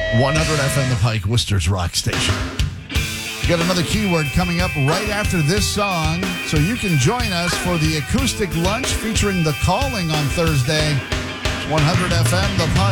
100 FM, the Pike, Worcester's rock station. We got another keyword coming up right after this song, so you can join us for the acoustic lunch featuring The Calling on Thursday. 100 FM, the Pike.